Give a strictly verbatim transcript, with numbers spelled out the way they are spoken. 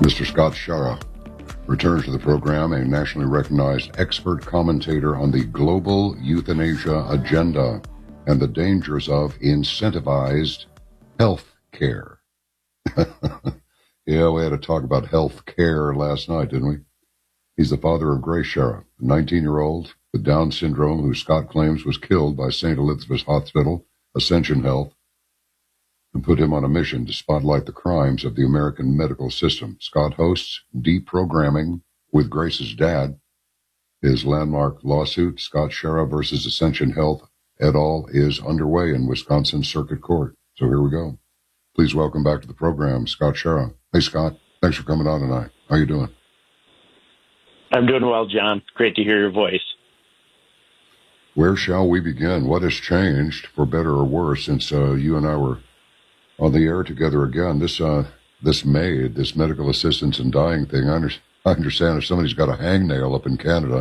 Mister Scott Schara returns to the program, a nationally recognized expert commentator on the global euthanasia agenda and the dangers of incentivized health care. Yeah, we had to talk about health care last night, didn't we? He's the father of Grace Schara, a nineteen-year-old with Down syndrome who Scott claims was killed by Saint Elizabeth's Hospital, Ascension Health, and put him on a mission to spotlight the crimes of the American medical system. Scott hosts Deprogramming with Grace's Dad. His landmark lawsuit, Scott Schara versus Ascension Health et al., is underway in Wisconsin Circuit Court. So here we go. Please welcome back to the program, Scott Schara. Hey, Scott. Thanks for coming on tonight. How you doing? I'm doing well, John. Great to hear your voice. Where shall we begin? What has changed, for better or worse, since uh, you and I were on the air together again? This uh, this MAID, this medical assistance in dying thing, I, under- I understand if somebody's got a hangnail up in Canada,